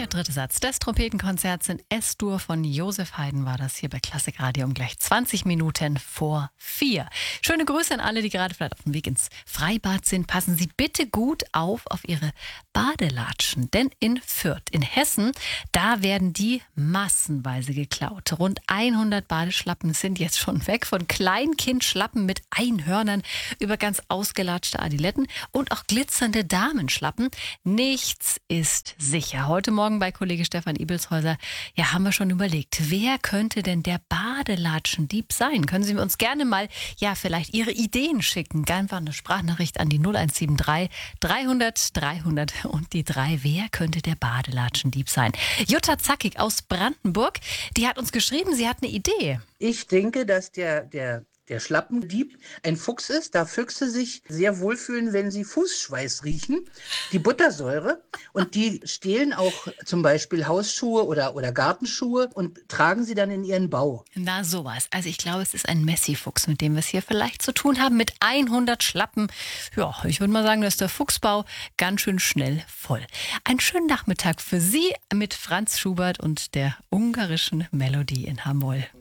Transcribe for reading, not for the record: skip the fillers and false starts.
dritte Satz des Trompetenkonzerts in S-Dur von Josef Haydn war das hier bei Klassik Radio um gleich 20 Minuten vor 4. Schöne Grüße an alle, die gerade vielleicht auf dem Weg ins Freibad sind. Passen Sie bitte gut auf Ihre Badelatschen, denn in Fürth, in Hessen, da werden die massenweise geklaut. Rund 100 Badeschlappen sind jetzt schon weg, von Kleinkindschlappen mit Einhörnern über ganz ausgelatschte Adiletten und auch glitzernde Damenschlappen. Nichts ist sicher. Heute Morgen bei Kollege Stefan Ibelshäuser, ja, haben wir schon überlegt, wer könnte denn der Badelatschendieb sein? Können Sie uns gerne mal, ja, vielleicht Ihre Ideen schicken. Einfach eine Sprachnachricht an die 0173 300 300 und die 3. Wer könnte der Badelatschendieb sein? Jutta Zackig aus Brandenburg, die hat uns geschrieben, sie hat eine Idee. Ich denke, dass der Schlappendieb ein Fuchs ist, da Füchse sich sehr wohlfühlen, wenn sie Fußschweiß riechen, die Buttersäure. Und die stehlen auch zum Beispiel Hausschuhe oder Gartenschuhe und tragen sie dann in ihren Bau. Na sowas. Also ich glaube, es ist ein Messi-Fuchs, mit dem wir es hier vielleicht zu tun haben, mit 100 Schlappen. Ja, ich würde mal sagen, da ist der Fuchsbau ganz schön schnell voll. Einen schönen Nachmittag für Sie mit Franz Schubert und der ungarischen Melodie in H-Moll.